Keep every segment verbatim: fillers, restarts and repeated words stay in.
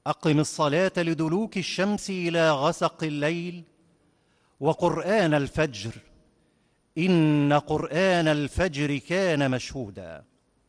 أقم الصلاة لدلوك الشمس إلى غسق الليل وقرآن الفجر إن قرآن الفجر كان مشهودا.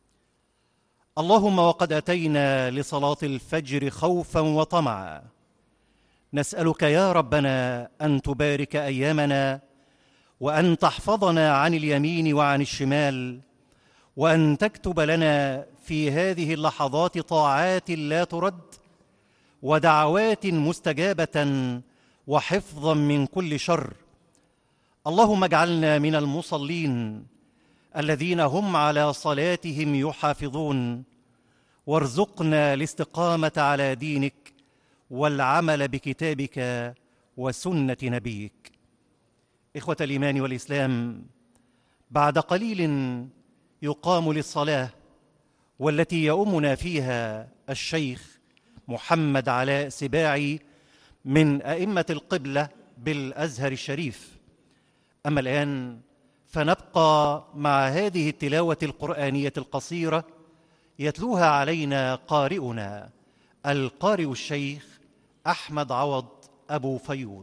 اللهم وقد أتينا لصلاة الفجر خوفا وطمعا، نسألك يا ربنا أن تبارك أيامنا، وأن تحفظنا عن اليمين وعن الشمال، وأن تكتب لنا في هذه اللحظات طاعات لا ترد، ودعوات مستجابة، وحفظا من كل شر. اللهم اجعلنا من المصلين الذين هم على صلاتهم يحافظون، وارزقنا الاستقامة على دينك والعمل بكتابك وسنة نبيك. إخوة الإيمان والإسلام، بعد قليل يقام للصلاة، والتي يؤمنا فيها الشيخ محمد علاء سباعي من أئمة القبلة بالأزهر الشريف. أما الآن فنبقى مع هذه التلاوة القرآنية القصيرة يتلوها علينا قارئنا القارئ الشيخ أحمد عوض أبو فيوض.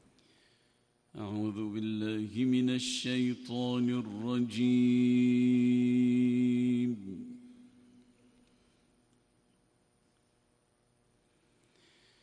أعوذ بالله من الشيطان الرجيم.